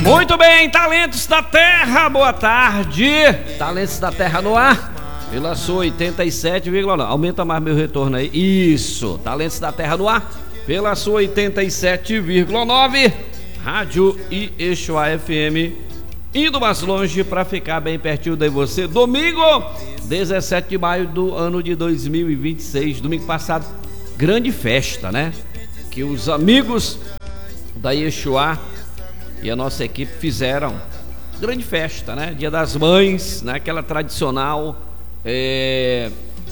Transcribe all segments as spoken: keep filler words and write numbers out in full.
Muito bem, Talentos da Terra, boa tarde. Talentos da Terra no ar, pela sua oitenta e sete vírgula nove. Aumenta mais meu retorno aí. Isso, Talentos da Terra no ar, pela sua oitenta e sete vírgula nove. Rádio Ieixuá F M, indo mais longe para ficar bem pertinho de você. Domingo, dezessete de maio do ano de dois mil e vinte e seis. Domingo passado, grande festa, né? Que os amigos da Ieixuá e a nossa equipe fizeram. Grande festa, né? Dia das Mães, né? Aquela tradicional é...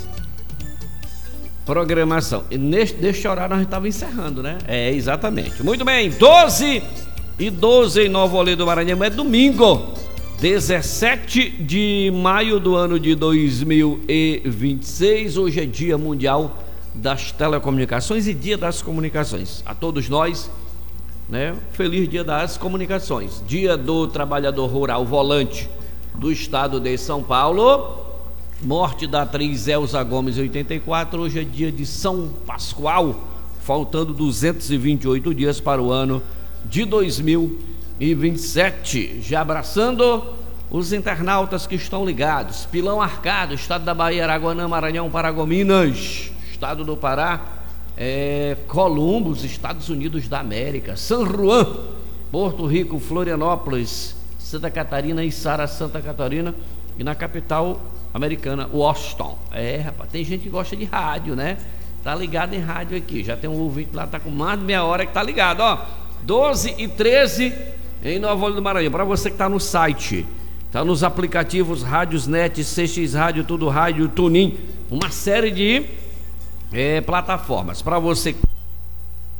programação. E neste, neste horário nós estávamos encerrando, né? É, exatamente. Muito bem, doze e doze em Nova Olinda do Maranhão. É domingo, dezessete de maio do ano de dois mil e vinte e seis. Hoje é Dia Mundial das Telecomunicações e Dia das Comunicações. A todos nós, né? Feliz Dia das Comunicações. Dia do Trabalhador Rural Volante do estado de São Paulo. Morte da atriz Elza Gomes em oitenta e quatro. Hoje é dia de São Pascoal, faltando duzentos e vinte e oito dias para o ano de dois mil e vinte e sete. Já abraçando os internautas que estão ligados. Pilão Arcado, estado da Bahia, Araguanã, Maranhão, Paragominas, estado do Pará, é, Columbus, Estados Unidos da América, San Juan, Porto Rico, Florianópolis, Santa Catarina e Sara, Santa Catarina, e na capital americana, Washington. É, rapaz, tem gente que gosta de rádio, né? Tá ligado em rádio aqui. Já tem um ouvinte lá, tá com mais de meia hora que tá ligado, ó. doze e treze em Nova Olinda do Maranhão. Para você que tá no site, tá nos aplicativos Rádios Net, C X Rádio, Tudo Rádio, Tunin, uma série de é, plataformas. Para você